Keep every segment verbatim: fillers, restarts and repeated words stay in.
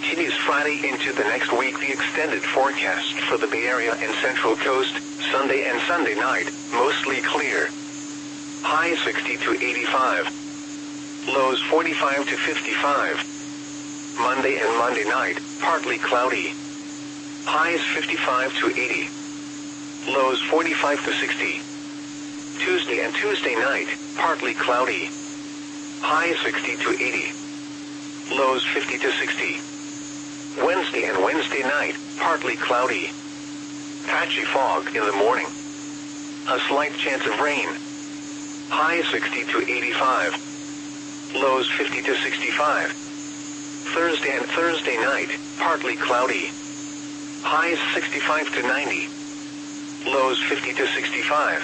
continues Friday into the next week. The extended forecast for the Bay Area and Central Coast, Sunday and Sunday night, mostly clear. Highs sixty to eighty-five. Lows forty-five to fifty-five. Monday and Monday night, partly cloudy. Highs fifty-five to eighty. Lows forty-five to sixty. Tuesday and Tuesday night, partly cloudy. Highs sixty to eighty. Lows fifty to sixty. Wednesday and Wednesday night, partly cloudy. Patchy fog in the morning. A slight chance of rain. Highs sixty to eighty-five. Lows fifty to sixty-five. Thursday and Thursday night, partly cloudy. Highs sixty-five to ninety. Lows fifty to sixty-five.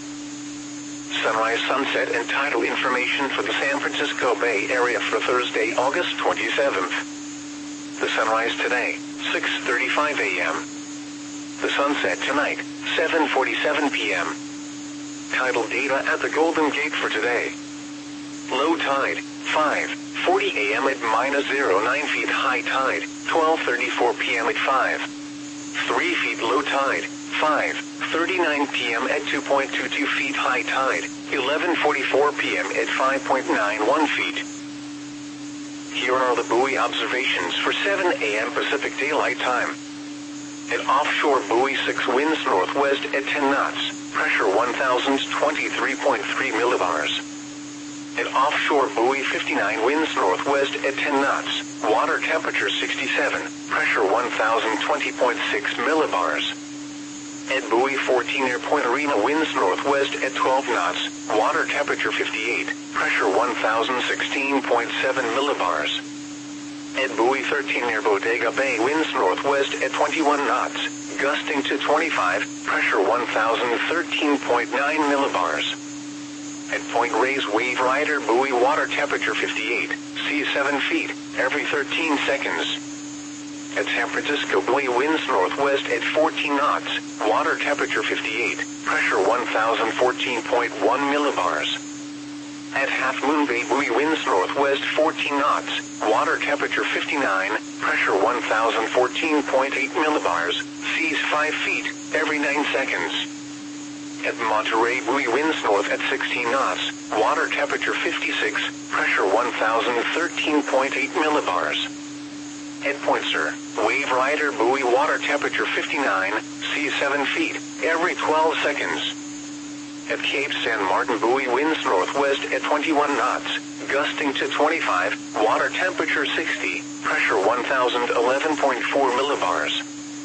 Sunrise, sunset, and tidal information for the San Francisco Bay Area for Thursday, August twenty-seventh. The sunrise today, six thirty-five a m The sunset tonight, seven forty-seven p m Tidal data at the Golden Gate for today. Low tide, five forty a m at minus zero point nine feet. High tide, twelve thirty-four p m at five three feet. Low tide, five thirty-nine p m at two point two two feet. High tide, eleven forty-four p m at five point nine one feet. Here are the buoy observations for seven a m Pacific Daylight Time. At offshore buoy six, winds northwest at ten knots, pressure one thousand twenty-three point three millibars. At offshore buoy fifty-nine, winds northwest at ten knots, water temperature sixty-seven, pressure one thousand twenty point six millibars. At buoy fourteen, near Point Arena, winds northwest at twelve knots, water temperature fifty-eight, pressure one thousand sixteen point seven millibars. At buoy thirteen, near Bodega Bay, winds northwest at twenty-one knots, gusting to twenty-five, pressure one thousand thirteen point nine millibars. At Point Reyes Wave Rider buoy, water temperature fifty-eight, sea seven feet, every thirteen seconds. At San Francisco buoy, winds northwest at fourteen knots, water temperature fifty-eight, pressure one thousand fourteen point one millibars. At Half Moon Bay buoy, winds northwest fourteen knots, water temperature fifty-nine, pressure one thousand fourteen point eight millibars, seas five feet, every nine seconds. At Monterey buoy, winds north at sixteen knots, water temperature fifty-six, pressure one thousand thirteen point eight millibars. At Point Sur, Wave Rider buoy, water temperature fifty-nine, sea seven feet, every twelve seconds. At Cape San Martin buoy, winds northwest at twenty-one knots, gusting to twenty-five, water temperature sixty, pressure one thousand eleven point four millibars.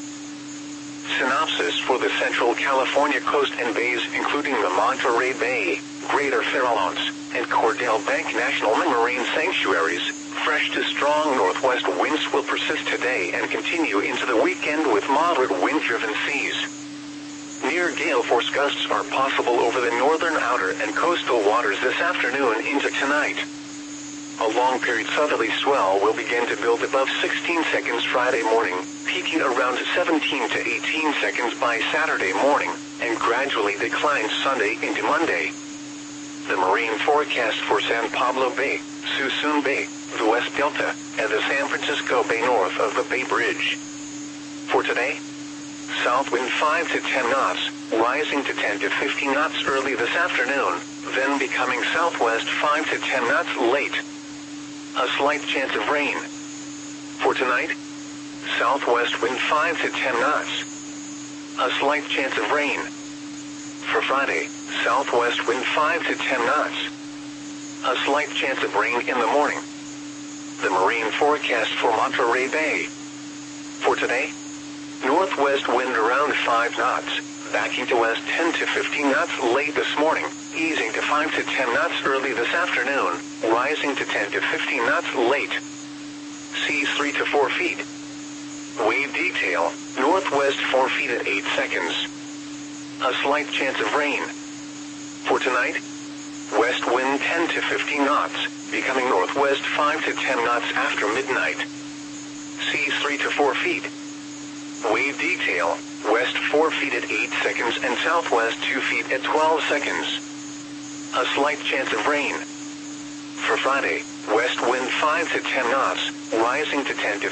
Synopsis for the Central California coast and bays, including the Monterey Bay, Greater Farallones, and Cordell Bank National Marine Sanctuaries. Fresh to strong northwest winds will persist today and continue into the weekend with moderate wind-driven seas. Near gale force gusts are possible over the northern outer and coastal waters this afternoon into tonight. A long-period southerly swell will begin to build above sixteen seconds Friday morning, peaking around seventeen to eighteen seconds by Saturday morning, and gradually decline Sunday into Monday. The marine forecast for San Pablo Bay, Suisun Bay, the West Delta, and the San Francisco Bay north of the Bay Bridge. For today, south wind five to ten knots, rising to ten to fifteen knots early this afternoon, then becoming southwest five to ten knots late. A slight chance of rain. For tonight, southwest wind five to ten knots. A slight chance of rain. For Friday, southwest wind five to ten knots. A slight chance of rain in the morning. The marine forecast for Monterey Bay. For today, northwest wind around five knots, backing to west ten to fifteen knots late this morning, easing to five to ten knots early this afternoon, rising to ten to fifteen knots late. Seas three to four feet. Wave detail, northwest four feet at eight seconds. A slight chance of rain. For tonight, west wind ten to fifteen knots, becoming northwest five to ten knots after midnight. Seas three to four feet. Wave detail, west four feet at eight seconds and southwest two feet at twelve seconds. A slight chance of rain. For Friday, west wind five to ten knots, rising to ten to